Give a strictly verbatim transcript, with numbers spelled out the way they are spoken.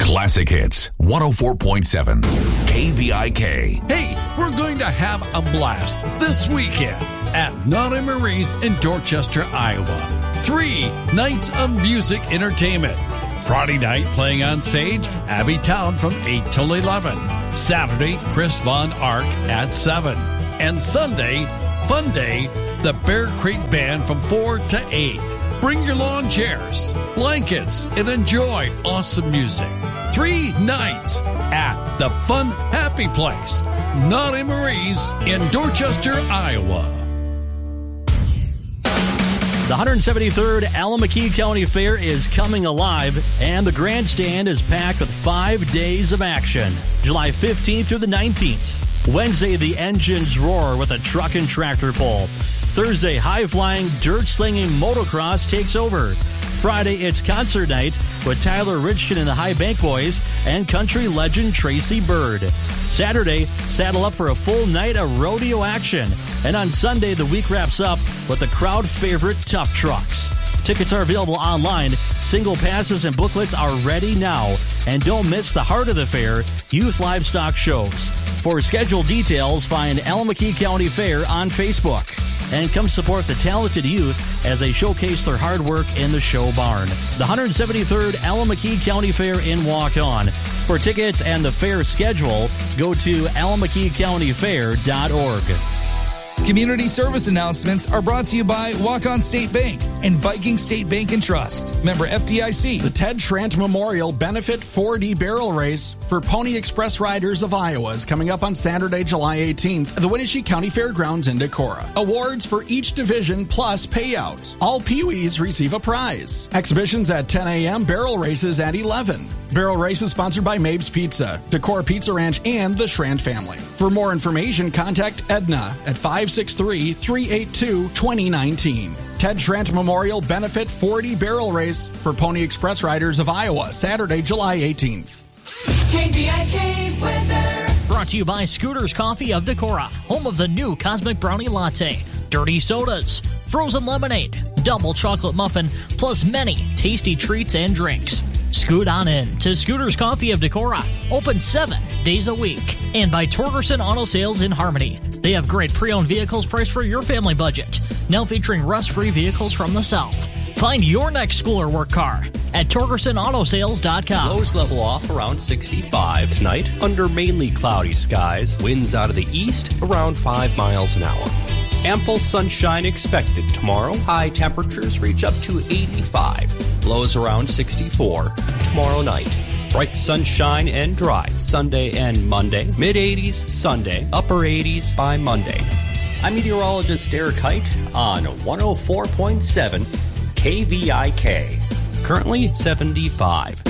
Classic Hits, one oh four point seven, K V I K. Hey, we're going to have a blast this weekend at Naughty Marie's in Dorchester, Iowa. Three nights of music entertainment. Friday night playing on stage, Abby Town from eight till eleven. Saturday, Chris Von Ark at seven. And Sunday, Fun Day, the Bear Creek Band from four to eight. Bring your lawn chairs, blankets, and enjoy awesome music. Three nights at the Fun Happy Place, Naughty Marie's in Dorchester, Iowa. The one hundred seventy-third Allamakee County Fair is coming alive, and the grandstand is packed with five days of action. July fifteenth through the nineteenth. Wednesday, the engines roar with a truck and tractor pull. Thursday, high-flying, dirt-slinging motocross takes over. Friday, it's concert night with Tyler Richton and the High Bank Boys and country legend Tracy Bird. Saturday, saddle up for a full night of rodeo action. And on Sunday, the week wraps up with the crowd favorite Tough Trucks. Tickets are available online. Single passes and booklets are ready now. And don't miss the heart of the fair, youth livestock shows. For schedule details, find Allamakee County Fair on Facebook. And come support the talented youth as they showcase their hard work in the show barn. The one hundred seventy-third Allamakee County Fair in Waukon. For tickets and the fair schedule, go to allamakee county fair dot org. Community service announcements are brought to you by Waukon State Bank and Viking State Bank and Trust. Member F D I C. The Ted Trant Memorial Benefit four D Barrel Race for Pony Express Riders of Iowa is coming up on Saturday, July eighteenth at the Wenatchee County Fairgrounds in Decorah. Awards for each division plus payouts. All Pee Wees receive a prize. Exhibitions at ten a.m., barrel races at eleven. Barrel Race is sponsored by Mabe's Pizza, Decorah Pizza Ranch, and the Schrant family. For more information, contact Edna at five six three, three eight two, two oh one nine. Ted Schrant Memorial Benefit four D Barrel Race for Pony Express Riders of Iowa, Saturday, July eighteenth. K V I K weather. Brought to you by Scooters Coffee of Decorah, home of the new Cosmic Brownie Latte, dirty sodas, frozen lemonade, double chocolate muffin, plus many tasty treats and drinks. Scoot on in to Scooters Coffee of Decorah, open seven days a week. And by Torgerson Auto Sales in Harmony. They have great pre-owned vehicles priced for your family budget. Now featuring rust-free vehicles from the South. Find your next school or work car at Torgerson Auto Sales dot com. Lows level off around sixty-five tonight under mainly cloudy skies. Winds out of the east around five miles an hour. Ample sunshine expected tomorrow. High temperatures reach up to eighty-five. Lows around sixty-four tomorrow night. Bright sunshine and dry Sunday and Monday. mid eighties Sunday. Upper eighties by Monday. I'm meteorologist Eric Height on one oh four point seven K V I K. Currently seventy-five.